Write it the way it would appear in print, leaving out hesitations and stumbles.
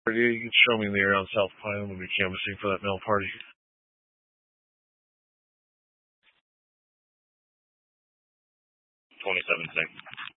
You can show me in the area on South Pine. I'm going to be canvassing for that male party. 27 seconds.